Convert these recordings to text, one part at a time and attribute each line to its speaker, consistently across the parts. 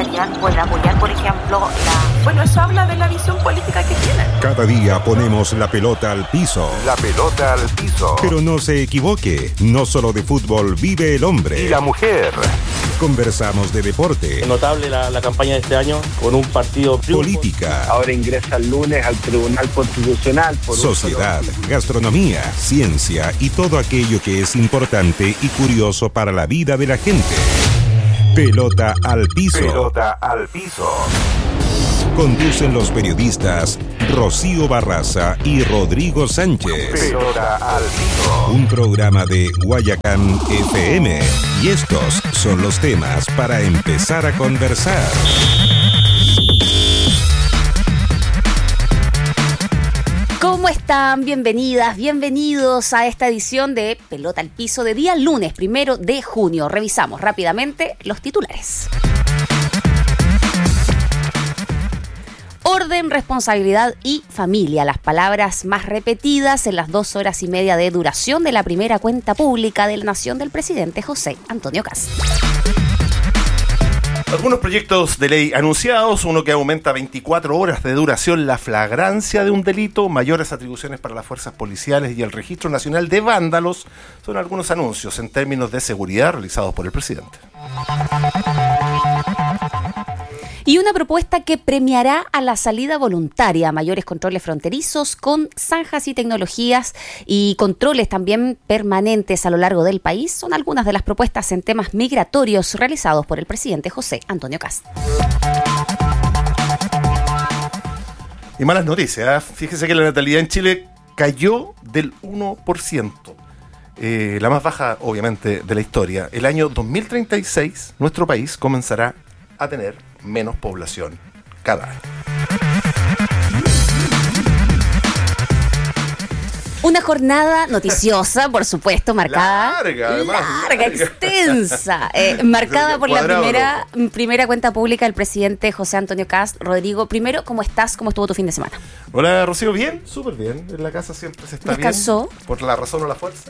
Speaker 1: empezarían por apoyar, por ejemplo, Bueno, eso habla de la visión política que tienen.
Speaker 2: Cada día ponemos la pelota al piso.
Speaker 3: La pelota al piso.
Speaker 2: Pero no se equivoque, no solo de fútbol vive el hombre.
Speaker 3: Y la mujer.
Speaker 2: Conversamos de deporte.
Speaker 4: Es notable la campaña de este año con un partido
Speaker 2: política.
Speaker 5: Ahora ingresa el lunes al Tribunal Constitucional.
Speaker 2: Sociedad, gastronomía, ciencia y todo aquello que es importante y curioso para la vida de la gente. Pelota al piso.
Speaker 3: Pelota al piso.
Speaker 2: Conducen los periodistas Rocío Barraza y Rodrigo Sánchez.
Speaker 3: Pelota al piso.
Speaker 2: Un programa de Guayacán FM. Y estos son los temas para empezar a conversar.
Speaker 6: ¿Cómo están? Bienvenidas, bienvenidos a esta edición de Pelota al Piso de día lunes 1 de junio. Revisamos rápidamente los titulares. Orden, responsabilidad y familia, las palabras más repetidas en las 2 horas y media de duración de la primera cuenta pública de la nación del presidente José Antonio Kast.
Speaker 7: Algunos proyectos de ley anunciados, uno que aumenta 24 horas de duración la flagrancia de un delito, mayores atribuciones para las fuerzas policiales y el Registro Nacional de Vándalos, son algunos anuncios en términos de seguridad realizados por el presidente.
Speaker 6: Y una propuesta que premiará a la salida voluntaria, mayores controles fronterizos con zanjas y tecnologías y controles también permanentes a lo largo del país. Son algunas de las propuestas en temas migratorios realizados por el presidente José Antonio Kast.
Speaker 7: Y malas noticias, fíjese que la natalidad en Chile cayó del 1%. La más baja, obviamente, de la historia. El año 2036, nuestro país comenzará a tener menos población cada año.
Speaker 6: Una jornada noticiosa, por supuesto, marcada.
Speaker 7: Larga,
Speaker 6: extensa. Marcada por la primera cuenta pública del presidente José Antonio Kast. Rodrigo, primero, ¿cómo estás? ¿Cómo estuvo tu fin de semana?
Speaker 7: Hola, Rocío, bien, súper bien. En la casa siempre se está
Speaker 6: ¿Descansó?
Speaker 7: bien. ¿Por la razón o la fuerza?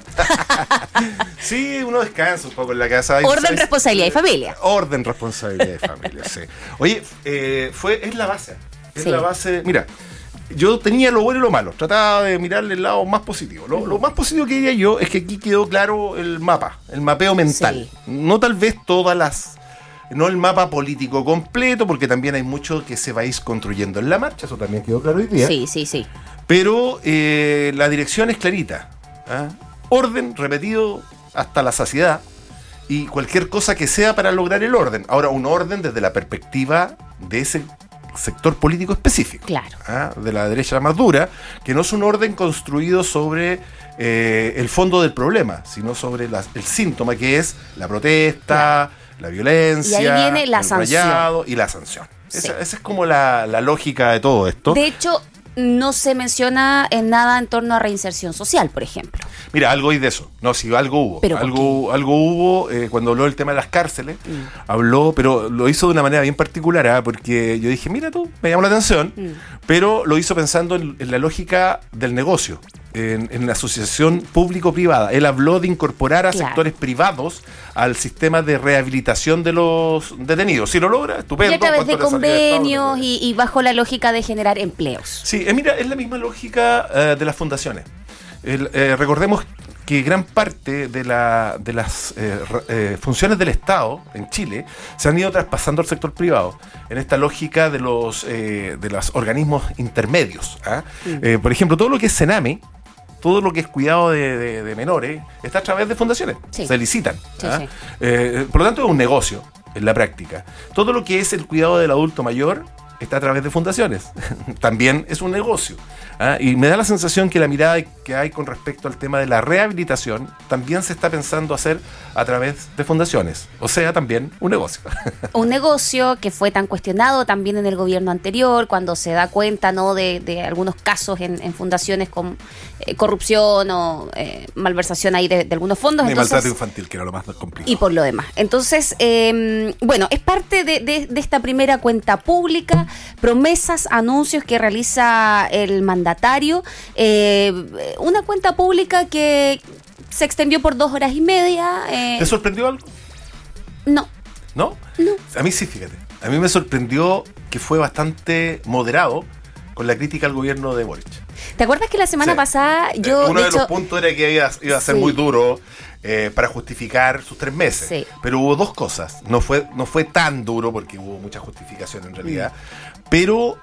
Speaker 7: Sí, uno descansa un poco en la casa.
Speaker 6: Orden, responsabilidad y familia.
Speaker 7: Orden, responsabilidad y familia, sí. Oye, es la base. Es
Speaker 6: sí.
Speaker 7: La base. Mira, yo tenía lo bueno y lo malo. Trataba de mirarle el lado más positivo. Lo más positivo que diría yo es que aquí quedó claro el mapa, el mapeo mental. Sí. No tal vez no el mapa político completo, porque también hay mucho que se va a ir construyendo en la marcha. Eso también quedó claro hoy día.
Speaker 6: Sí.
Speaker 7: Pero la dirección es clarita. Orden repetido hasta la saciedad. Y cualquier cosa que sea para lograr el orden. Ahora, un orden desde la perspectiva de ese sector político específico.
Speaker 6: Claro.
Speaker 7: De la derecha más dura, que no es un orden construido sobre el fondo del problema, sino sobre el síntoma, que es la protesta, la violencia,
Speaker 6: y ahí viene la
Speaker 7: el
Speaker 6: sanción.
Speaker 7: Rayado y la sanción.
Speaker 6: Sí.
Speaker 7: Esa es como la lógica de todo esto.
Speaker 6: De hecho, no se menciona en nada en torno a reinserción social, por ejemplo.
Speaker 7: Mira, algo hay de eso. No, sí, algo hubo.
Speaker 6: ¿Pero
Speaker 7: algo hubo cuando habló del tema de las cárceles. Habló, pero lo hizo de una manera bien particular, porque yo dije, mira tú, me llamó la atención, pero lo hizo pensando en la lógica del negocio, en la asociación público-privada. Él habló de incorporar a sectores privados al sistema de rehabilitación de los detenidos. Si lo logra, estupendo.
Speaker 6: Y a través de convenios y bajo la lógica de generar empleos.
Speaker 7: Sí, mira, es la misma lógica de las fundaciones. Recordemos que gran parte de las funciones del Estado en Chile se han ido traspasando al sector privado en esta lógica de los organismos intermedios. Por ejemplo, todo lo que es Sename, todo lo que es cuidado de menores, está a través de fundaciones.
Speaker 6: Sí.
Speaker 7: Se licitan.
Speaker 6: Sí.
Speaker 7: Por lo tanto, es un negocio en la práctica. Todo lo que es el cuidado del adulto mayor está a través de fundaciones. También es un negocio. Y me da la sensación que la mirada que hay con respecto al tema de la rehabilitación también se está pensando hacer a través de fundaciones. O sea, también un negocio.
Speaker 6: Un negocio que fue tan cuestionado también en el gobierno anterior, cuando se da cuenta, ¿no?, de algunos casos en fundaciones con corrupción o malversación ahí de algunos fondos.
Speaker 7: Y maltrato infantil, que era lo más complicado.
Speaker 6: Y por lo demás. Entonces, bueno, es parte de esta primera cuenta pública, promesas, anuncios que realiza el mandatario, una cuenta pública que se extendió por 2 horas y media.
Speaker 7: ¿Te sorprendió algo?
Speaker 6: No.
Speaker 7: ¿No?
Speaker 6: No.
Speaker 7: A mí sí, fíjate. A mí me sorprendió que fue bastante moderado con la crítica al gobierno de Boric.
Speaker 6: ¿Te acuerdas que la semana pasada yo...
Speaker 7: Uno de los puntos era que iba a ser muy duro para justificar sus 3 meses.
Speaker 6: Sí.
Speaker 7: Pero hubo 2 cosas. No fue tan duro porque hubo mucha justificación en realidad. Pero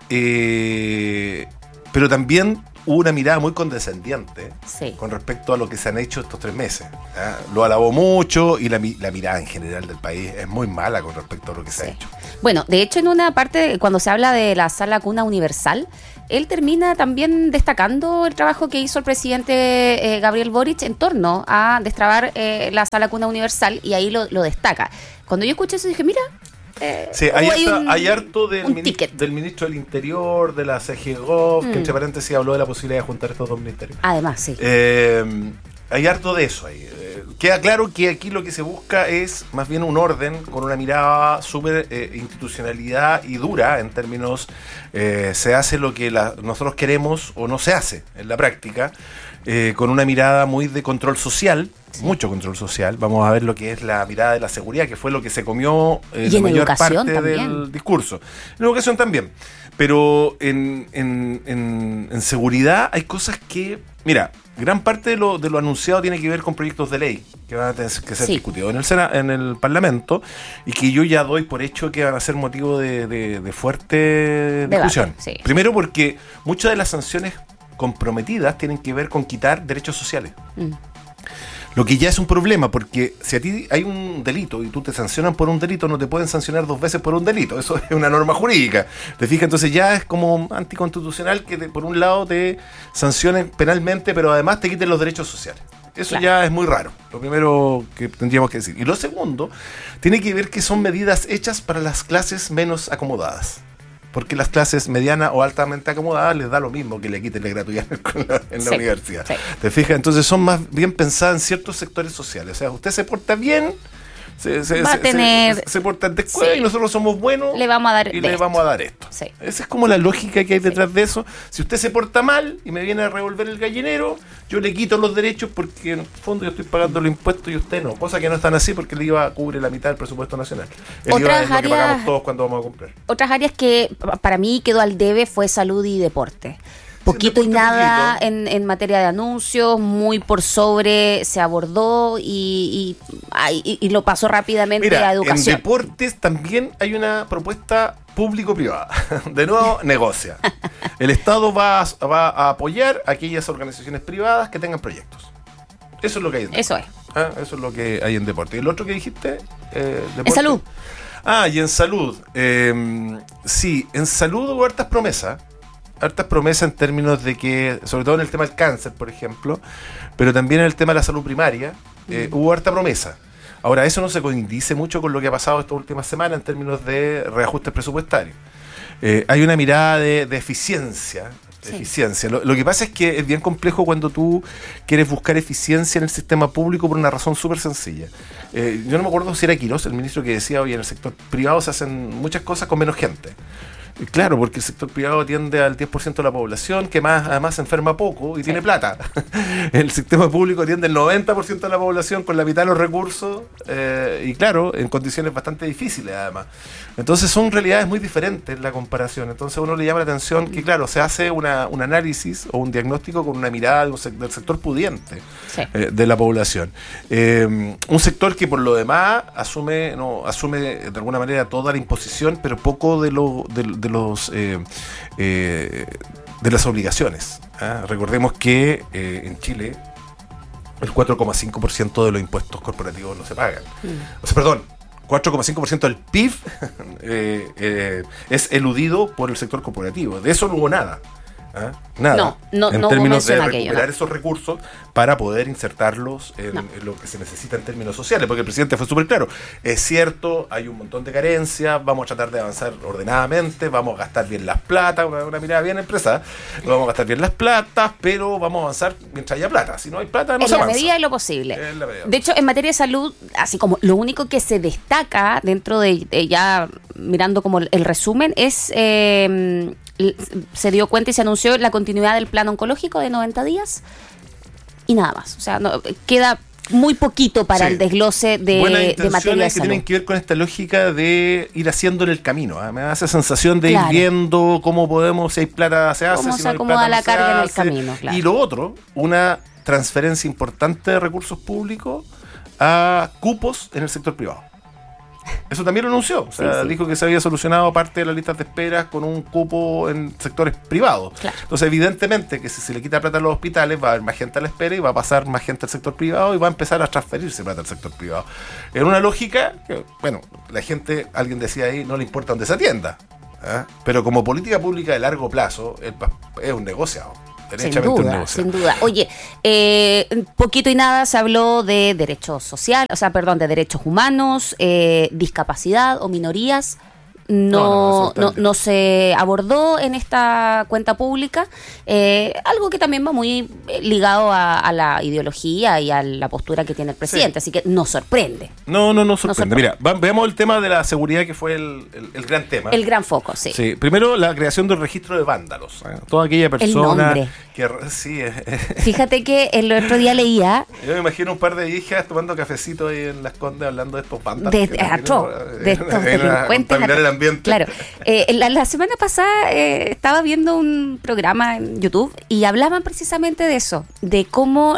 Speaker 7: también hubo una mirada muy condescendiente con respecto a lo que se han hecho estos 3 meses. Lo alabó mucho y la mirada en general del país es muy mala con respecto a lo que se ha hecho.
Speaker 6: Bueno, de hecho en una parte, cuando se habla de la sala cuna universal, él termina también destacando el trabajo que hizo el presidente Gabriel Boric en torno a destrabar la sala cuna universal, y ahí lo destaca. Cuando yo escuché eso dije, mira...
Speaker 7: hay harto del ministro del Interior, de la CGGOV, que entre paréntesis habló de la posibilidad de juntar estos 2 ministerios.
Speaker 6: Además, sí.
Speaker 7: Hay harto de eso ahí. Queda claro que aquí lo que se busca es más bien un orden con una mirada súper institucionalidad y dura en términos se hace lo que nosotros queremos o no se hace en la práctica, con una mirada muy de control social. Mucho control social. Vamos a ver lo que es la mirada de la seguridad, que fue lo que se comió la mayor parte del discurso. En educación también. Pero en seguridad hay cosas que... Mira, gran parte de lo anunciado tiene que ver con proyectos de ley que van a tener que ser discutidos en el Parlamento, y que yo ya doy por hecho que van a ser motivo de fuerte discusión. Sí. Primero porque muchas de las sanciones comprometidas tienen que ver con quitar derechos sociales. Lo que ya es un problema, porque si a ti hay un delito y tú te sancionan por un delito, no te pueden sancionar 2 veces por un delito. Eso es una norma jurídica. ¿Te fijas? Entonces ya es como anticonstitucional que por un lado te sancionen penalmente, pero además te quiten los derechos sociales. Eso ya es muy raro. Lo primero que tendríamos que decir. Y lo segundo, tiene que ver que son medidas hechas para las clases menos acomodadas. Porque las clases medianas o altamente acomodadas les da lo mismo que le quiten la gratuidad en la universidad. Sí. ¿Te fijas? Entonces son más bien pensadas en ciertos sectores sociales. O sea, usted se porta bien, se porta en descuido, y nosotros somos buenos,
Speaker 6: le vamos a dar
Speaker 7: le vamos a dar esto. Sí. Esa es como la lógica que hay detrás de eso. Si usted se porta mal y me viene a revolver el gallinero, yo le quito los derechos porque en el fondo yo estoy pagando los impuestos y usted no. Cosa que no están así porque el IVA cubre la mitad del presupuesto nacional. El IVA es lo que pagamos todos cuando vamos a comprar.
Speaker 6: Otras áreas que para mí quedó al debe fue salud y deporte. Poquito y nada en materia de anuncios, muy por sobre se abordó y lo pasó rápamente a educación.
Speaker 7: En deportes también hay una propuesta público-privada. De nuevo, negocia. El Estado va a apoyar a aquellas organizaciones privadas que tengan proyectos. Eso es lo que hay en deporte. Eso es lo que hay en deporte. ¿Y el otro que dijiste? Deporte.
Speaker 6: En salud.
Speaker 7: Y en salud. Sí, en salud hubo hartas promesas en términos de que, sobre todo en el tema del cáncer, por ejemplo, pero también en el tema de la salud primaria, hubo harta promesa. Ahora, eso no se coincide mucho con lo que ha pasado estas últimas semanas en términos de reajustes presupuestarios. Hay una mirada de eficiencia. Lo que pasa es que es bien complejo cuando tú quieres buscar eficiencia en el sistema público por una razón súper sencilla. Yo no me acuerdo si era Quirós, el ministro, que decía, hoy en el sector privado se hacen muchas cosas con menos gente. Claro, porque el sector privado atiende al 10% de la población, que además se enferma poco y tiene plata. El sistema público atiende el 90% de la población con la mitad de los recursos, y claro, en condiciones bastante difíciles además. Entonces son realidades muy diferentes la comparación. Entonces uno le llama la atención que, claro, se hace un análisis o un diagnóstico con una mirada del sector pudiente de la población. Un sector que por lo demás asume de alguna manera toda la imposición, pero poco de las obligaciones. Recordemos que en Chile el 4,5% de los impuestos corporativos no se pagan. O sea, perdón, 4,5% del PIB es eludido por el sector corporativo. De eso no hubo nada. Nada.
Speaker 6: No,
Speaker 7: en términos de recuperar
Speaker 6: aquello,
Speaker 7: esos recursos para poder insertarlos en lo que se necesita en términos sociales, porque el presidente fue súper claro. Es cierto, hay un montón de carencias, vamos a tratar de avanzar ordenadamente, vamos a gastar bien las platas, una mirada bien empresada, vamos a gastar bien las platas, pero vamos a avanzar mientras haya plata. Si no hay plata, no se avanza.
Speaker 6: En la medida de lo posible. De hecho, en materia de salud, así como lo único que se destaca dentro de ya mirando como el resumen es... se dio cuenta y se anunció la continuidad del plan oncológico de 90 días y nada más. O sea, queda muy poquito para
Speaker 7: Sí.
Speaker 6: el desglose
Speaker 7: Buenas
Speaker 6: de
Speaker 7: intenciones
Speaker 6: materia de
Speaker 7: que
Speaker 6: salud.
Speaker 7: tienen que ver con esta lógica de ir haciendo en el camino. Me da esa sensación de
Speaker 6: Claro.
Speaker 7: ir viendo cómo podemos, si hay plata se hace,
Speaker 6: Cómo
Speaker 7: si
Speaker 6: se
Speaker 7: no hay
Speaker 6: acomoda
Speaker 7: plata
Speaker 6: la
Speaker 7: no se
Speaker 6: carga en el
Speaker 7: hace.
Speaker 6: camino, claro.
Speaker 7: Y lo otro, una transferencia importante de recursos públicos a cupos en el sector privado. Eso también lo anunció. O sea,
Speaker 6: Sí.
Speaker 7: dijo que se había solucionado parte de las listas de espera con un cupo en sectores privados.
Speaker 6: Claro.
Speaker 7: Entonces, evidentemente, que si se le quita plata a los hospitales, va a haber más gente a la espera y va a pasar más gente al sector privado y va a empezar a transferirse plata al sector privado. En una lógica que, bueno, la gente, alguien decía ahí, no le importa dónde se atienda. ¿Ah? Pero como política pública de largo plazo, es un negociado.
Speaker 6: Sin
Speaker 7: Derechamente un
Speaker 6: duda,
Speaker 7: negocio.
Speaker 6: sin duda. Oye, poquito y nada se habló de derechos sociales, de derechos humanos, discapacidad o minorías.
Speaker 7: No,
Speaker 6: No se abordó en esta cuenta pública, algo que también va muy ligado a la ideología y a la postura que tiene el presidente, así que nos sorprende.
Speaker 7: No sorprende.
Speaker 6: sorprende.
Speaker 7: Mira, veamos el tema de la seguridad, que fue el gran tema.
Speaker 6: El gran foco, sí.
Speaker 7: Sí, primero la creación del registro de vándalos. Toda aquella persona
Speaker 6: nombre.
Speaker 7: que sí,
Speaker 6: Fíjate que el otro día leía
Speaker 7: yo me imagino un par de hijas tomando cafecito ahí en Las Condes hablando de estos vándalos.
Speaker 6: de
Speaker 7: que
Speaker 6: estos
Speaker 7: vienen a
Speaker 6: delincuentes.
Speaker 7: contaminar el ambiente.
Speaker 6: Claro. La semana pasada estaba viendo un programa en YouTube y hablaban precisamente de eso, de cómo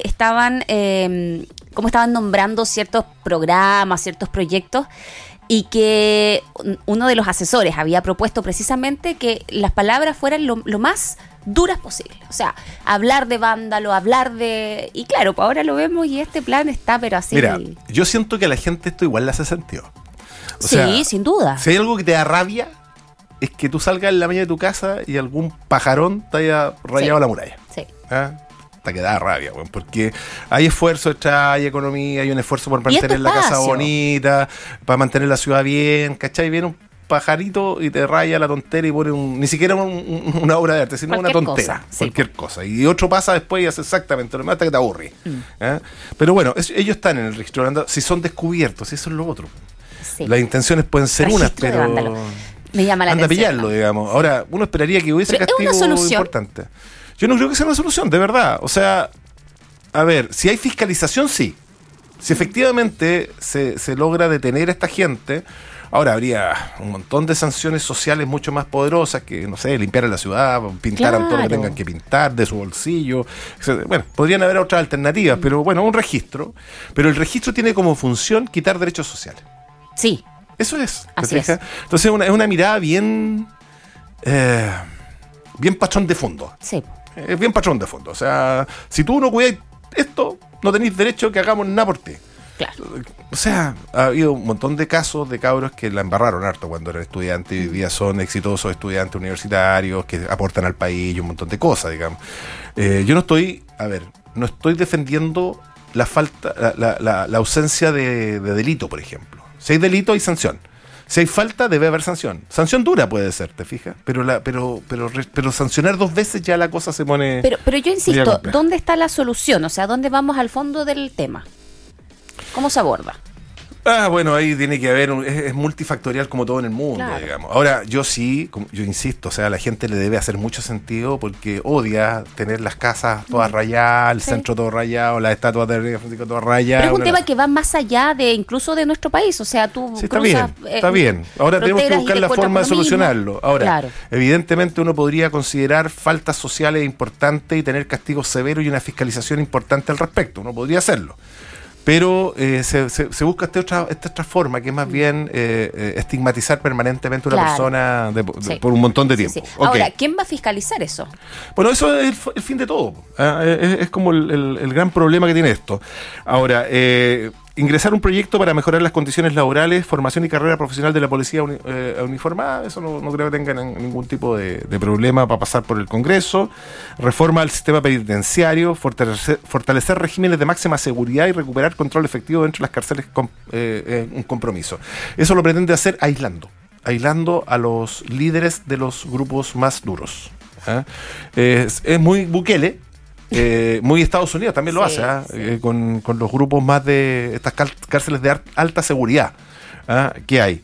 Speaker 6: cómo estaban nombrando ciertos programas, ciertos proyectos, y que uno de los asesores había propuesto precisamente que las palabras fueran lo más duras posible. O sea, hablar de vándalo, y claro, pues ahora lo vemos y este plan está, pero así.
Speaker 7: Mira, yo siento que a la gente esto igual le hace sentido. O
Speaker 6: Sí,
Speaker 7: sea,
Speaker 6: sin duda.
Speaker 7: Si hay algo que te da rabia, es que tú salgas en la mañana de tu casa y algún pajarón te haya rayado
Speaker 6: Sí.
Speaker 7: la muralla.
Speaker 6: Sí.
Speaker 7: ¿Ah? Hasta que da rabia, bueno, porque hay esfuerzo detrás, hay economía, hay un esfuerzo por
Speaker 6: Y es tu
Speaker 7: mantener la casa
Speaker 6: espacio.
Speaker 7: bonita, para mantener la ciudad bien, ¿cachai? Viene un pajarito y te raya la tontera y pone ni siquiera una obra de arte, sino una
Speaker 6: Cualquier
Speaker 7: tontera,
Speaker 6: cosa, sí.
Speaker 7: cualquier cosa. Y otro pasa después y hace exactamente lo mismo hasta que te aburre. ¿Ah? Pero bueno, ellos están en el registro, si son descubiertos, eso es lo otro.
Speaker 6: Sí.
Speaker 7: Las intenciones pueden ser unas,
Speaker 6: Registro de
Speaker 7: pero
Speaker 6: vándalo. Me llama la
Speaker 7: anda a
Speaker 6: atención.
Speaker 7: pillarlo, digamos. Ahora, uno esperaría que hubiese
Speaker 6: Pero es una
Speaker 7: castigo
Speaker 6: solución.
Speaker 7: importante. Yo no creo que sea una solución, de verdad. O sea, a ver, si hay fiscalización, sí. Si efectivamente se logra detener a esta gente, ahora habría un montón de sanciones sociales mucho más poderosas que, no sé, limpiar la ciudad, pintaran todo lo que
Speaker 6: Claro.
Speaker 7: tengan que pintar de su bolsillo. Bueno, podrían haber otras alternativas, pero bueno, un registro. Pero el registro tiene como función quitar derechos sociales.
Speaker 6: Sí.
Speaker 7: Eso es. ¿te
Speaker 6: Así
Speaker 7: fijas?
Speaker 6: es.
Speaker 7: Entonces es una mirada bien patrón de fondo.
Speaker 6: Sí.
Speaker 7: Es bien patrón de fondo. O sea, si tú no cuidas esto, no tenéis derecho a que hagamos nada por ti.
Speaker 6: Claro.
Speaker 7: O sea, ha habido un montón de casos de cabros que la embarraron harto cuando eran estudiantes y hoy día son exitosos estudiantes universitarios que aportan al país y un montón de cosas, digamos. Yo no estoy defendiendo la falta, la ausencia de delito, por ejemplo. Si hay delito, hay sanción. Si hay falta, debe haber sanción. Sanción dura puede ser, ¿te fijas? Pero sancionar 2 veces ya la cosa se pone...
Speaker 6: Pero yo insisto,
Speaker 7: compleja.
Speaker 6: ¿dónde está la solución? O sea, ¿dónde vamos al fondo del tema? ¿Cómo se aborda?
Speaker 7: Bueno, ahí tiene que haber, es multifactorial como todo en el mundo,
Speaker 6: Claro.
Speaker 7: digamos. Ahora, yo insisto, o sea, a la gente le debe hacer mucho sentido porque odia tener las casas todas rayadas, el
Speaker 6: Sí.
Speaker 7: centro todo rayado, las estatuas de Francisco todas rayadas.
Speaker 6: Pero es un
Speaker 7: una
Speaker 6: tema
Speaker 7: lata.
Speaker 6: que va más allá de incluso de nuestro país. O sea, tú
Speaker 7: Sí, está
Speaker 6: cruzas,
Speaker 7: bien, está bien. Ahora tenemos que
Speaker 6: fronteras y
Speaker 7: buscar
Speaker 6: te
Speaker 7: la
Speaker 6: encuentras
Speaker 7: forma de
Speaker 6: con lo mismo.
Speaker 7: solucionarlo. Ahora,
Speaker 6: Claro.
Speaker 7: evidentemente uno podría considerar faltas sociales importantes y tener castigos severos y una fiscalización importante al respecto. Uno podría hacerlo. Pero se busca esta otra forma, que es más bien estigmatizar permanentemente a una
Speaker 6: Claro.
Speaker 7: persona
Speaker 6: Sí.
Speaker 7: por un montón de
Speaker 6: Sí,
Speaker 7: tiempo.
Speaker 6: sí.
Speaker 7: Ok.
Speaker 6: Ahora, ¿quién va a fiscalizar eso?
Speaker 7: Bueno, eso es el fin de todo. Es como el gran problema que tiene esto. Ahora, ingresar un proyecto para mejorar las condiciones laborales, formación y carrera profesional de la policía uniformada, eso no creo que tengan ningún tipo de problema para pasar por el Congreso. Reforma al sistema penitenciario, fortalecer regímenes de máxima seguridad y recuperar control efectivo dentro de las cárceles, un compromiso. Eso lo pretende hacer aislando a los líderes de los grupos más duros. Es muy Bukele, muy Estados Unidos también lo
Speaker 6: Sí,
Speaker 7: hace,
Speaker 6: sí.
Speaker 7: con los grupos más de estas cárceles de alta seguridad que hay.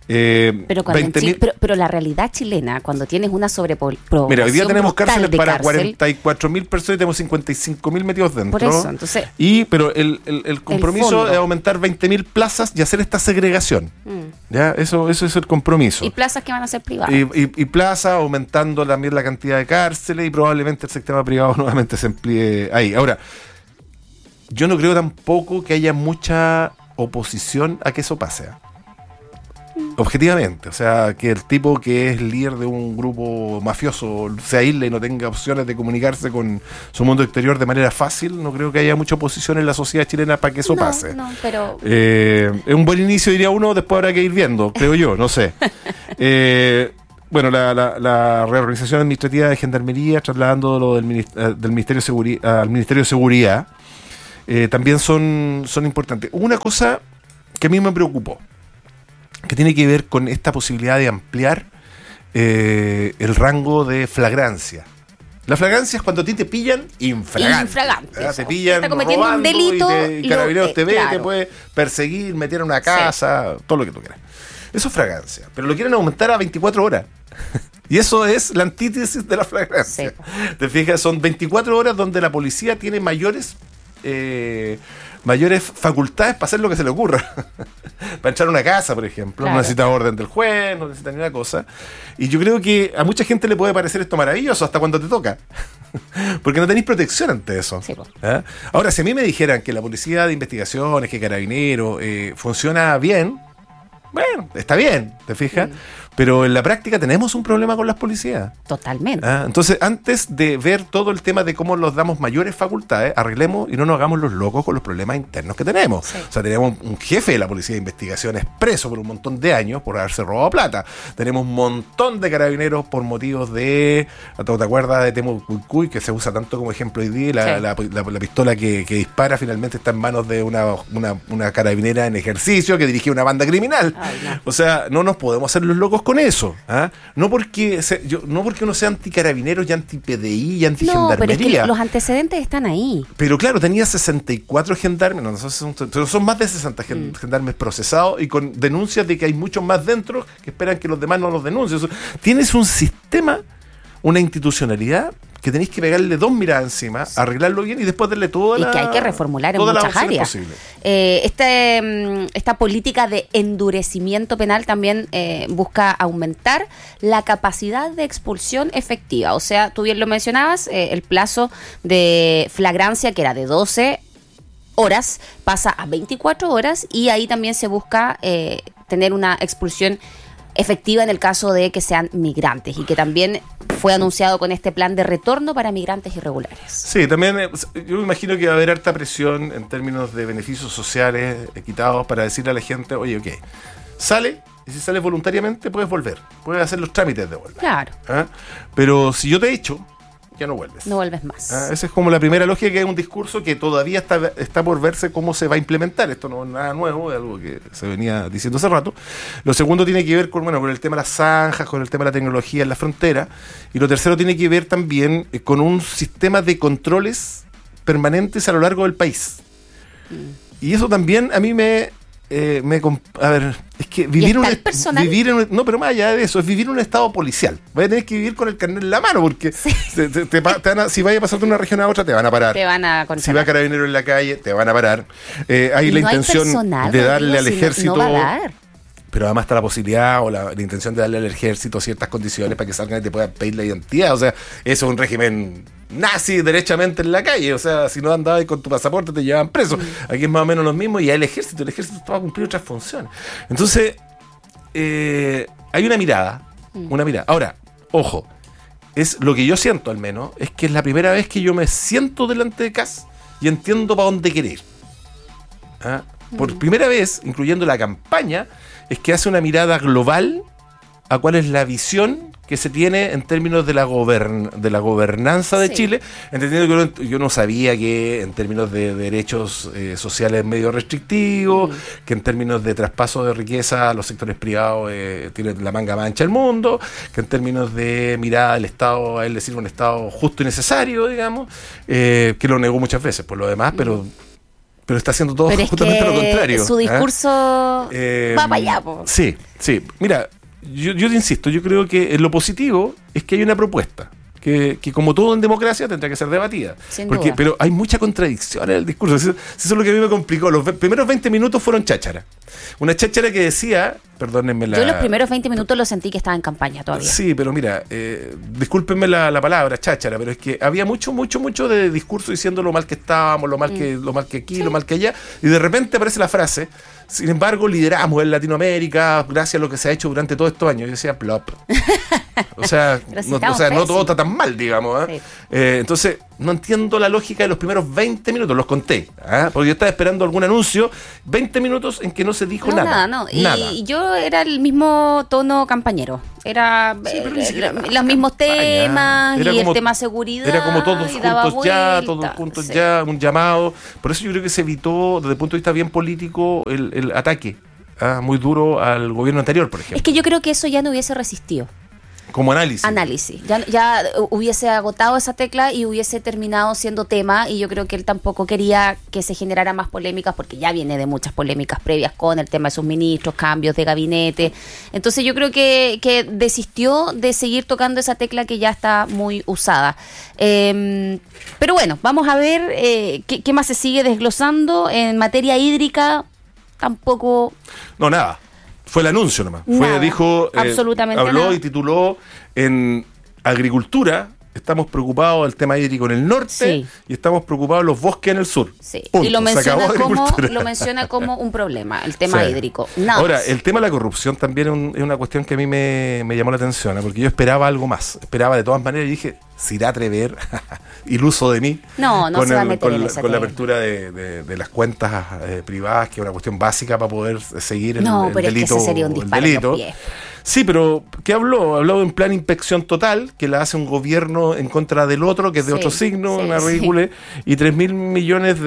Speaker 6: Pero, cuando
Speaker 7: 20.000.
Speaker 6: pero la realidad chilena, cuando tienes una sobrepoblación.
Speaker 7: Mira, hoy día tenemos cárceles para
Speaker 6: cárcel,
Speaker 7: 44.000 personas y tenemos 55.000 metidos dentro.
Speaker 6: Por eso, entonces.
Speaker 7: Pero el compromiso es aumentar 20.000 plazas y hacer esta segregación. ¿Ya? Eso es el compromiso.
Speaker 6: Y plazas que van a ser privadas.
Speaker 7: Y plazas, aumentando también la cantidad de cárceles y probablemente el sistema privado nuevamente se emplee ahí. Ahora, yo no creo tampoco que haya mucha oposición a que eso pase. Objetivamente, o sea, que el tipo que es líder de un grupo mafioso se aísle y no tenga opciones de comunicarse con su mundo exterior de manera fácil, no creo que haya mucha oposición en la sociedad chilena para que eso pase.
Speaker 6: No, pero...
Speaker 7: es un buen inicio, diría uno, después habrá que ir viendo, creo yo, no sé. Bueno, la reorganización administrativa de Gendarmería, trasladando lo del Ministerio de Seguridad al Ministerio de Seguridad, también son importantes. Una cosa que a mí me preocupó, que tiene que ver con esta posibilidad de ampliar el rango de flagrancia. La flagrancia es cuando a ti te pillan infragante. Te pillan
Speaker 6: está cometiendo un delito
Speaker 7: y Carabineros te ve,
Speaker 6: claro.
Speaker 7: te puede perseguir, meter en una casa, todo lo que tú quieras. Eso es flagrancia, pero lo quieren aumentar a 24 horas. Y eso es la antítesis de la flagrancia. Sí. ¿Te fijas? Son 24 horas donde la policía tiene mayores facultades para hacer lo que se le ocurra. Para entrar a una casa, por ejemplo. Claro. No necesita orden del juez, no necesita ni una cosa. Y yo creo que a mucha gente le puede parecer esto maravilloso hasta cuando te toca. Porque no tenéis protección ante eso.
Speaker 6: Sí,
Speaker 7: ¿Eh? Ahora, si a mí me dijeran que la policía de investigaciones, que Carabineros, funciona bien, bueno, está bien, ¿te fijas? Pero en la práctica tenemos un problema con las policías.
Speaker 6: Totalmente.
Speaker 7: Entonces, antes de ver todo el tema de cómo nos damos mayores facultades, arreglemos y no nos hagamos los locos con los problemas internos que tenemos. Sí. O sea, tenemos un jefe de la Policía de Investigaciones preso por un montón de años por haberse robado plata. Tenemos un montón de carabineros por motivos de... ¿Te acuerdas de Temo Cuicuy, que se usa tanto como ejemplo hoy día? La pistola que dispara finalmente está en manos de una carabinera en ejercicio que dirigía una banda criminal.
Speaker 6: Ay, no.
Speaker 7: O sea, no nos podemos hacer los locos con eso. No porque uno sea anticarabineros y anti-PDI y anti-gendarmería.
Speaker 6: No, pero es que los antecedentes están ahí.
Speaker 7: Pero claro, tenía 64 gendarmes, pero son más de 60 gendarmes procesados y con denuncias de que hay muchos más dentro que esperan que los demás no los denuncien. Tienes un sistema, una institucionalidad que tenéis que pegarle 2 miradas encima, arreglarlo bien y después darle toda
Speaker 6: y que hay que reformular en muchas áreas. Esta política de endurecimiento penal también busca aumentar la capacidad de expulsión efectiva. O sea, tú bien lo mencionabas, el plazo de flagrancia, que era de 12 horas, pasa a 24 horas y ahí también se busca tener una expulsión efectiva en el caso de que sean migrantes y que también fue anunciado con este plan de retorno para migrantes irregulares.
Speaker 7: Sí, también yo me imagino que va a haber harta presión en términos de beneficios sociales equitados para decirle a la gente, oye, ok, sale, y si sales voluntariamente puedes volver, puedes hacer los trámites de volver.
Speaker 6: Claro.
Speaker 7: Pero si yo te echo, ya no vuelves.
Speaker 6: No vuelves más.
Speaker 7: Esa es como la primera lógica, que es un discurso que todavía está por verse cómo se va a implementar. Esto no es nada nuevo, es algo que se venía diciendo hace rato. Lo segundo tiene que ver con el tema de las zanjas, con el tema de la tecnología en la frontera. Y lo tercero tiene que ver también con un sistema de controles permanentes a lo largo del país. Y eso también a mí a ver, es que vivir no, pero más allá de eso, es vivir en un estado policial. Vas a tener que vivir con el carnet en la mano, porque sí. Si vayas a pasar de una región a otra, te van a parar.
Speaker 6: Te van a controlar.
Speaker 7: Si va Carabinero en la calle, te van a parar. Hay
Speaker 6: y
Speaker 7: la
Speaker 6: no
Speaker 7: intención de darle al ejército.
Speaker 6: No va a dar.
Speaker 7: Pero además está la posibilidad o la intención de darle al ejército ciertas condiciones para que salgan y te puedan pedir la identidad. O sea, eso es un régimen nazi derechamente en la calle. O sea, si no andabas con tu pasaporte te llevaban preso. Aquí es más o menos lo mismo y el ejército va a cumplir otras funciones. Entonces, hay una mirada. Ahora, ojo, es lo que yo siento al menos, es que es la primera vez que yo me siento delante de CAS y entiendo para dónde quiere ir. Por primera vez, incluyendo la campaña, es que hace una mirada global a cuál es la visión que se tiene en términos de la gobernanza de Chile, entendiendo que yo no sabía que en términos de derechos sociales medio restrictivos, que en términos de traspaso de riqueza a los sectores privados tiene la manga mancha el mundo, que en términos de mirada al Estado, a él le sirve un Estado justo y necesario, digamos, que lo negó muchas veces por lo demás, pero pero está haciendo todo
Speaker 6: Pero es
Speaker 7: justamente lo
Speaker 6: que
Speaker 7: contrario.
Speaker 6: su discurso va para allá, po.
Speaker 7: Sí. Mira, yo te insisto, yo creo que lo positivo es que hay una propuesta. Que como todo en democracia tendrá que ser debatida.
Speaker 6: Sin duda.
Speaker 7: Pero hay mucha contradicción en el discurso. Eso es lo que a mí me complicó. Los primeros 20 minutos fueron cháchara. Una cháchara que decía, perdónenme
Speaker 6: Yo los primeros 20 minutos lo sentí que estaba en campaña todavía.
Speaker 7: Sí, pero mira, discúlpenme la palabra, cháchara, pero es que había mucho de discurso diciendo lo mal que estábamos, lo mal que aquí, lo mal que allá, y de repente aparece la frase: sin embargo, lideramos en Latinoamérica gracias a lo que se ha hecho durante todos estos años. Yo decía, plop. O sea, no todo está tan mal, digamos.
Speaker 6: Sí.
Speaker 7: Entonces, no entiendo la lógica de los primeros 20 minutos, los conté, porque yo estaba esperando algún anuncio, 20 minutos en que no se dijo nada.
Speaker 6: Nada. Y yo era el mismo tono campañero. Era los mismos temas
Speaker 7: Era
Speaker 6: y
Speaker 7: como,
Speaker 6: el tema seguridad.
Speaker 7: Era como todos
Speaker 6: juntos
Speaker 7: juntos ya, un llamado. Por eso yo creo que se evitó, desde el punto de vista bien político, el ataque muy duro al gobierno anterior, por ejemplo.
Speaker 6: Es que yo creo que eso ya no hubiese resistido.
Speaker 7: Como análisis.
Speaker 6: Ya hubiese agotado esa tecla y hubiese terminado siendo tema, y yo creo que él tampoco quería que se generara más polémicas, porque ya viene de muchas polémicas previas con el tema de sus ministros, cambios de gabinete. Entonces yo creo que desistió de seguir tocando esa tecla que ya está muy usada. Pero bueno, vamos a ver qué más se sigue desglosando. En materia hídrica tampoco...
Speaker 7: No, nada. Fue el anuncio nomás.
Speaker 6: Nada,
Speaker 7: Dijo,
Speaker 6: absolutamente
Speaker 7: habló
Speaker 6: nada.
Speaker 7: y tituló en agricultura. Estamos preocupados del tema hídrico en el norte,
Speaker 6: Sí.
Speaker 7: y estamos preocupados de los bosques en el sur.
Speaker 6: Sí.
Speaker 7: Punto.
Speaker 6: Y lo
Speaker 7: Se acabó agricultura.
Speaker 6: menciona como un problema, el tema
Speaker 7: Sí.
Speaker 6: hídrico. Nada
Speaker 7: Ahora,
Speaker 6: más.
Speaker 7: el tema de la corrupción también es una cuestión que a mí me llamó la atención, porque yo esperaba algo más. Esperaba de todas maneras, y dije, ¿se irá a atrever, iluso de mí,
Speaker 6: No se va a meter en
Speaker 7: con
Speaker 6: ese
Speaker 7: la
Speaker 6: tema.
Speaker 7: apertura de las cuentas privadas, que es una cuestión básica para poder seguir el
Speaker 6: No, pero
Speaker 7: delito?
Speaker 6: es que ese sería un
Speaker 7: el
Speaker 6: disparo en los
Speaker 7: delito.
Speaker 6: pies.
Speaker 7: Sí, pero ¿qué habló? Habló de un plan inspección total que la hace un gobierno en contra del otro, que es de
Speaker 6: Sí,
Speaker 7: otro signo,
Speaker 6: sí,
Speaker 7: una
Speaker 6: sí.
Speaker 7: ridícula, y 3.000 millones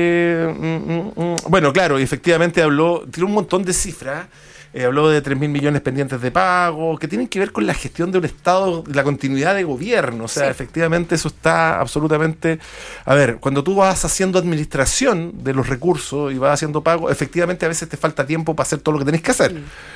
Speaker 7: de... Bueno, claro, y efectivamente tiró un montón de cifras. Habló de 3.000 millones pendientes de pago, que tienen que ver con la gestión de un Estado, la continuidad de gobierno. O sea,
Speaker 6: Sí.
Speaker 7: efectivamente eso está absolutamente... A ver, cuando tú vas haciendo administración de los recursos y vas haciendo pago, efectivamente a veces te falta tiempo para hacer todo lo que tenés que hacer.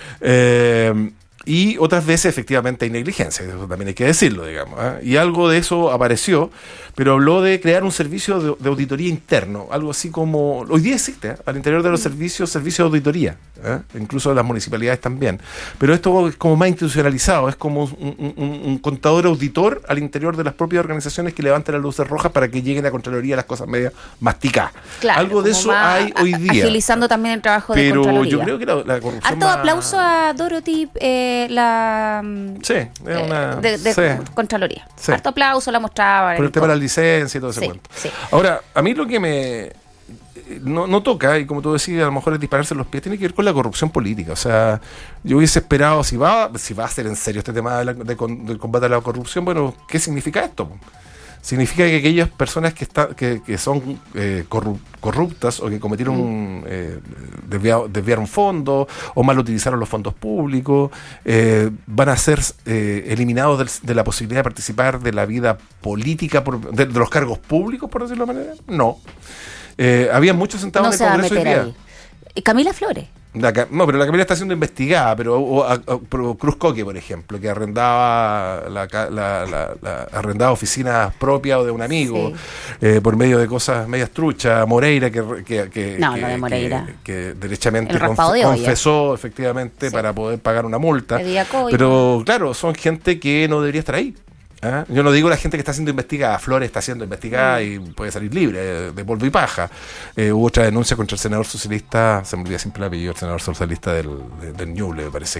Speaker 7: Y otras veces efectivamente hay negligencia, eso también hay que decirlo, digamos. Y algo de eso apareció, pero habló de crear un servicio de auditoría interno, algo así como... Hoy día existe, al interior de los servicios de auditoría, incluso de las municipalidades también. Pero esto es como más institucionalizado, es como un contador auditor al interior de las propias organizaciones que levantan las luces rojas para que lleguen a Contraloría las cosas medio masticadas.
Speaker 6: Claro,
Speaker 7: Algo de
Speaker 6: como
Speaker 7: eso
Speaker 6: más
Speaker 7: hay hoy día.
Speaker 6: agilizando también el trabajo de
Speaker 7: Pero
Speaker 6: Contraloría.
Speaker 7: yo creo que la corrupción
Speaker 6: Harto
Speaker 7: más-
Speaker 6: aplauso a Dorothy, la
Speaker 7: Sí, es una...
Speaker 6: de
Speaker 7: sí.
Speaker 6: Contraloría.
Speaker 7: Sí.
Speaker 6: Harto aplauso, la mostraba.
Speaker 7: Por el tema de la licencia y todo ese
Speaker 6: Sí,
Speaker 7: cuento.
Speaker 6: sí.
Speaker 7: Ahora, a mí lo que me no toca, y como tú decías, a lo mejor es dispararse en los pies, tiene que ver con la corrupción política. O sea, yo hubiese esperado, si va a ser en serio este tema del combate a la corrupción, bueno, ¿qué significa esto? Significa que aquellas personas que son corruptas o que cometieron desviar un fondo o mal utilizaron los fondos públicos, van a ser eliminados de la posibilidad de participar de la vida política, de los cargos públicos, por decirlo de alguna manera. No. Había muchos sentados
Speaker 6: No
Speaker 7: en
Speaker 6: se
Speaker 7: el
Speaker 6: va a
Speaker 7: Congreso hoy
Speaker 6: meter
Speaker 7: día.
Speaker 6: ahí. Camila Flores.
Speaker 7: No, pero la Camila está siendo investigada, pero Cruz Coque, por ejemplo, que arrendaba arrendaba oficinas propias o de un amigo, por medio de cosas medias truchas. Moreira,
Speaker 6: No, lo de Moreira.
Speaker 7: que derechamente
Speaker 6: El raspado de olla.
Speaker 7: confesó efectivamente
Speaker 6: Sí.
Speaker 7: para poder pagar una multa.
Speaker 6: Pedía coima.
Speaker 7: Pero claro, son gente que no debería estar ahí. Yo no digo la gente que está siendo investigada. Flores está siendo investigada y puede salir libre de polvo y paja. Hubo otra denuncia contra el senador socialista, se me olvida siempre el apellido, el senador socialista del Ñuble, me parece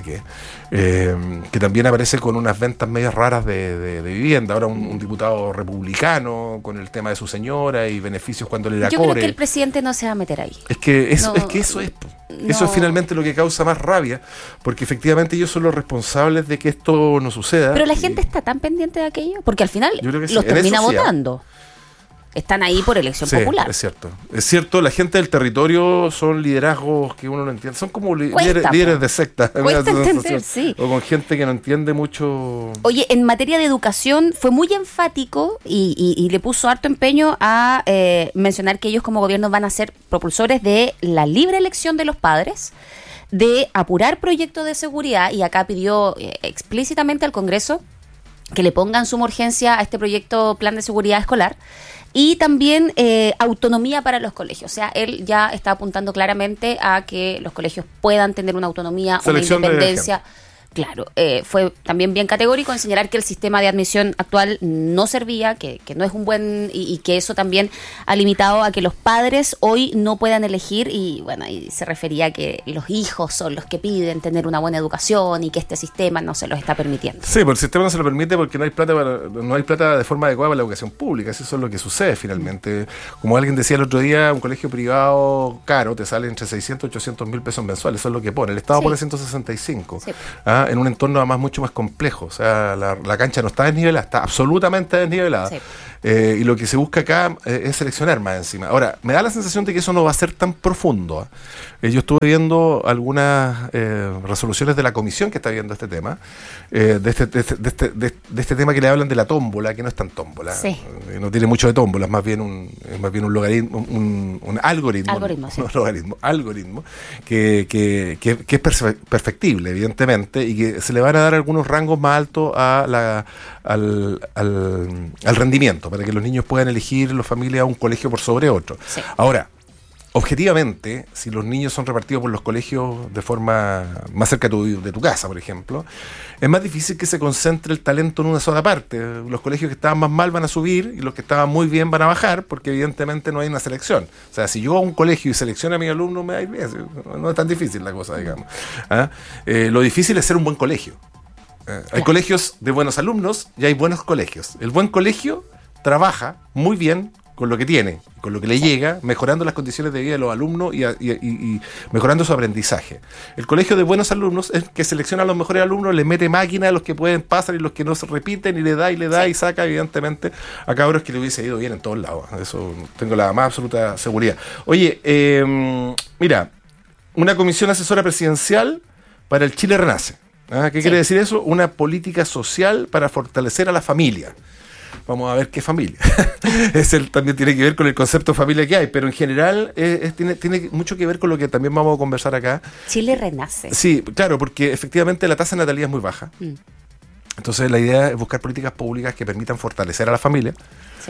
Speaker 7: que también aparece con unas ventas medias raras de vivienda. Ahora un diputado republicano con el tema de su señora y beneficios cuando le da
Speaker 6: Yo creo
Speaker 7: cobre.
Speaker 6: que el presidente no se va a meter ahí.
Speaker 7: Es que eso
Speaker 6: No,
Speaker 7: es.
Speaker 6: no.
Speaker 7: Eso es finalmente lo que causa más rabia, porque efectivamente ellos son los responsables de que esto no suceda.
Speaker 6: Pero la
Speaker 7: Y-
Speaker 6: gente está tan pendiente de aquello, porque al final
Speaker 7: Yo creo que sí.
Speaker 6: los
Speaker 7: En
Speaker 6: termina
Speaker 7: eso sí,
Speaker 6: votando. están ahí por elección popular.
Speaker 7: Es cierto. Es cierto, la gente del territorio son liderazgos que uno no entiende. Son como líderes de secta.
Speaker 6: Cuesta entender, sí.
Speaker 7: O con gente que no entiende mucho.
Speaker 6: Oye, en materia de educación fue muy enfático y le puso harto empeño a mencionar que ellos como gobierno van a ser propulsores de la libre elección de los padres, de apurar proyectos de seguridad, y acá pidió explícitamente al Congreso que le pongan suma urgencia a este proyecto Plan de Seguridad Escolar, y también autonomía para los colegios. O sea, él ya está apuntando claramente a que los colegios puedan tener una autonomía,
Speaker 7: Selección
Speaker 6: una independencia. Claro, fue también bien categórico en señalar que el sistema de admisión actual no servía, que no es un buen, y que eso también ha limitado a que los padres hoy no puedan elegir, y bueno, y se refería a que los hijos son los que piden tener una buena educación y que este sistema no se los está permitiendo.
Speaker 7: Sí, pero el sistema no se lo permite porque no hay plata de forma adecuada para la educación pública. Eso es lo que sucede finalmente. Como alguien decía el otro día, un colegio privado caro te sale entre 600 y 800 mil pesos mensuales. Eso es lo que pone. El Estado pone 165. Sí. En un entorno además mucho más complejo. O sea, la cancha no está desnivelada, está absolutamente desnivelada. Sí. Y lo que se busca acá es seleccionar más encima. Ahora, me da la sensación de que eso no va a ser tan profundo. Yo estuve viendo algunas resoluciones de la comisión que está viendo este tema, de este tema que le hablan de la tómbola, que no es tan tómbola. Sí. No tiene mucho de tómbola, es más bien un logaritmo, un algoritmo.
Speaker 6: Algoritmo, sí.
Speaker 7: No, algoritmo, que es perfectible, evidentemente, y que se le van a dar algunos rangos más altos al rendimiento, para que los niños puedan elegir la familia a un colegio por sobre otro. Sí. Ahora, objetivamente, si los niños son repartidos por los colegios de forma más cerca de tu casa, por ejemplo, es más difícil que se concentre el talento en una sola parte. Los colegios que estaban más mal van a subir y los que estaban muy bien van a bajar, porque evidentemente no hay una selección. O sea, si yo a un colegio y selecciono a mi alumno, me da bien. No es tan difícil la cosa, digamos. Lo difícil es ser un buen colegio. Hay colegios de buenos alumnos y hay buenos colegios. El buen colegio trabaja muy bien con lo que tiene, con lo que le llega, mejorando las condiciones de vida de los alumnos y mejorando su aprendizaje. El colegio de buenos alumnos es que selecciona a los mejores alumnos, le mete máquina a los que pueden pasar y los que no se repiten, y le da y saca, evidentemente, a cabros que le hubiese ido bien en todos lados. Eso tengo la más absoluta seguridad. Oye, mira, una comisión asesora presidencial para el Chile Renace. ¿Qué quiere decir eso? Una política social para fortalecer a la familia. Vamos a ver qué familia. También tiene que ver con el concepto de familia que hay, pero en general tiene mucho que ver con lo que también vamos a conversar acá.
Speaker 6: Chile Renace.
Speaker 7: Sí, claro, porque efectivamente la tasa de natalidad es muy baja. Entonces la idea es buscar políticas públicas que permitan fortalecer a la familia. Sí.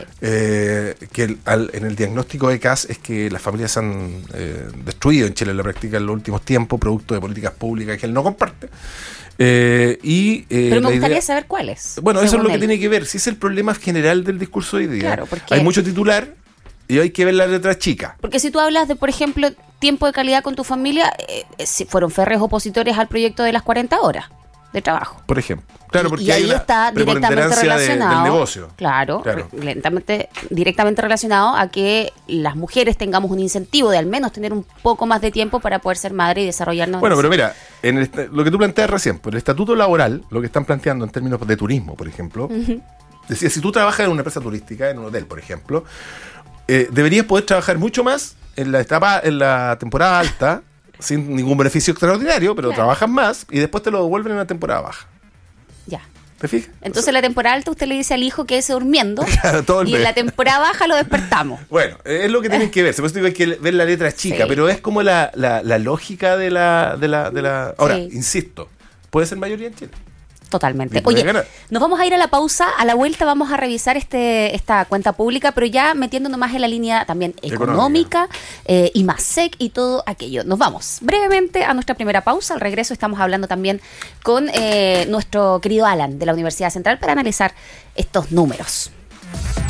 Speaker 7: En el diagnóstico de CAS es que las familias se han destruido en Chile en la práctica en los últimos tiempos, producto de políticas públicas que él no comparte.
Speaker 6: Pero me gustaría saber cuáles.
Speaker 7: Bueno, eso es lo que tiene que ver. Si es el problema general del discurso de hoy día.
Speaker 6: Claro, porque
Speaker 7: hay mucho titular y hay que ver la letra chica.
Speaker 6: Porque si tú hablas de, por ejemplo, tiempo de calidad con tu familia, fueron férreos opositores al proyecto de las 40 horas de trabajo.
Speaker 7: Por ejemplo. Claro, porque
Speaker 6: y ahí está directamente relacionado.
Speaker 7: Del negocio.
Speaker 6: Claro. Directamente relacionado a que las mujeres tengamos un incentivo de al menos tener un poco más de tiempo para poder ser madre y desarrollarnos.
Speaker 7: Bueno, pero mira, lo que tú planteas recién, por el estatuto laboral, lo que están planteando en términos de turismo, por ejemplo, decía, si tú trabajas en una empresa turística, en un hotel, por ejemplo, deberías poder trabajar mucho más en la temporada alta, sin ningún beneficio extraordinario, pero trabajas más y después te lo devuelven en la temporada baja.
Speaker 6: Ya.
Speaker 7: ¿Te fijas?
Speaker 6: Entonces, la temporada alta usted le dice al hijo que es durmiendo,
Speaker 7: claro, todo el
Speaker 6: y
Speaker 7: mes.
Speaker 6: En la temporada baja lo despertamos.
Speaker 7: Bueno, es lo que tienen que ver. Por eso digo, hay que ver la letra chica, pero es como la lógica de la. Ahora, insisto, puede ser mayoría en Chile.
Speaker 6: Totalmente. Oye, nos vamos a ir a la pausa. A la vuelta vamos a revisar esta cuenta pública, pero ya metiéndonos más en la línea también económica, IMASEC y todo aquello. Nos vamos brevemente a nuestra primera pausa. Al regreso estamos hablando también con nuestro querido Alan de la Universidad Central para analizar estos números.